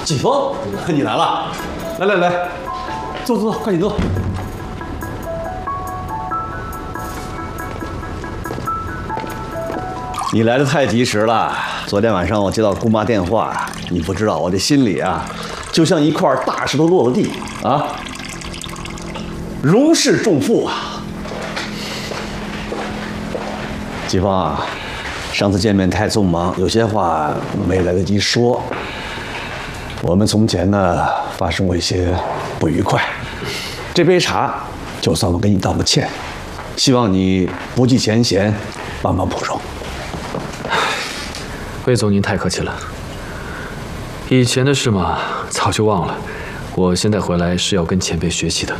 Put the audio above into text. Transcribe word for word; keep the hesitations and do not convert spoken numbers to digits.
季风，你来了，来来来，坐坐坐，快点坐。你来的太及时了。昨天晚上我接到姑妈电话，你不知道我这心里啊，就像一块大石头落了地啊，如释重负啊。季风啊，上次见面太匆忙，有些话没来得及说。我们从前呢发生过一些不愉快，这杯茶就算我给你道个歉，希望你不计前嫌，帮帮蒲荣。 魏总，您太客气了。以前的事嘛，早就忘了。我现在回来是要跟前辈学习的。